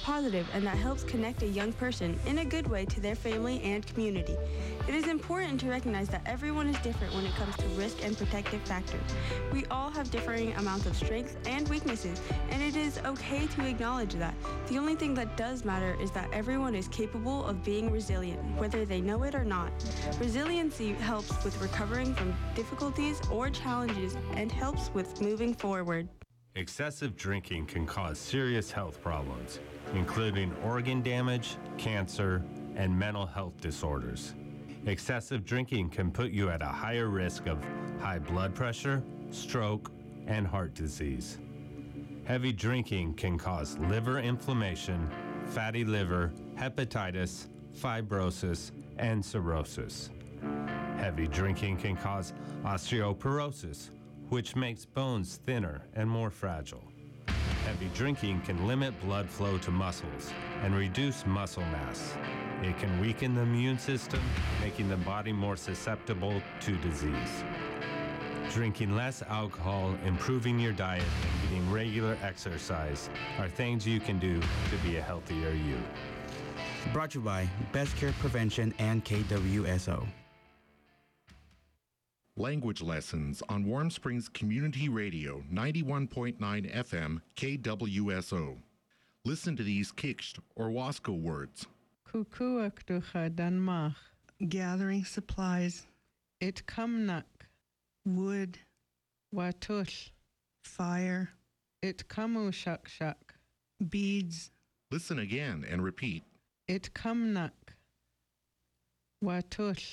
positive and that helps connect a young person in a good way to their family and community. It is important to recognize that everyone is different when it comes to risk and protective factors. We all have differing amounts of strengths and weaknesses, and it is okay to acknowledge that. The only thing that does matter is that everyone is capable of being resilient, whether they know it or not. Resiliency helps with recovering from difficulties or challenges and helps with moving forward. Excessive drinking can cause serious health problems, including organ damage, cancer, and mental health disorders. Excessive drinking can put you at a higher risk of high blood pressure, stroke, and heart disease. Heavy drinking can cause liver inflammation, fatty liver, hepatitis, fibrosis, and cirrhosis. Heavy drinking can cause osteoporosis, which makes bones thinner and more fragile. Heavy drinking can limit blood flow to muscles and reduce muscle mass. It can weaken the immune system, making the body more susceptible to disease. Drinking less alcohol, improving your diet, and getting regular exercise are things you can do to be a healthier you. Brought to you by Best Care Prevention and KWSO. Language lessons on Warm Springs Community Radio 91.9 FM KWSO. Listen to these Kikst or Wasco words. Kukuakducha Danmach. Gathering supplies. Itkamnak. Wood. Watush. Fire. Itkamu shakshak. Beads. Listen again and repeat. Itkamnak. Watush.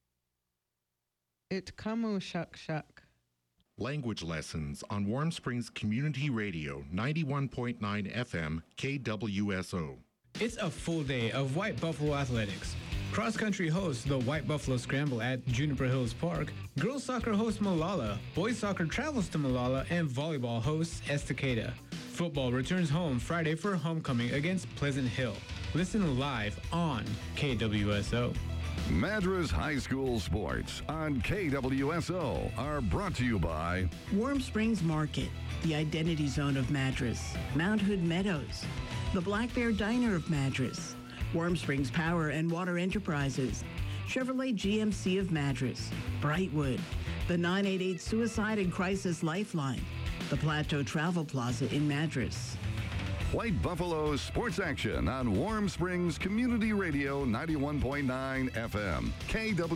Itkamu shakshak. Language lessons on Warm Springs Community Radio 91.9 FM KWSO. It's a full day of White Buffalo athletics. Cross country hosts the White Buffalo Scramble at Juniper Hills Park. Girls soccer hosts Malala. Boys soccer travels to Malala, and volleyball hosts Estacada. Football returns home Friday for homecoming against Pleasant Hill. Listen live on KWSO. Madras High School sports on KWSO are brought to you by Warm Springs Market, the identity zone of Madras, Mount Hood Meadows, the Black Bear Diner of Madras, Warm Springs Power and Water Enterprises, Chevrolet GMC of Madras, Brightwood, the 988 Suicide and Crisis Lifeline, the Plateau Travel Plaza in Madras. White Buffalo sports action on Warm Springs Community Radio 91.9 FM KW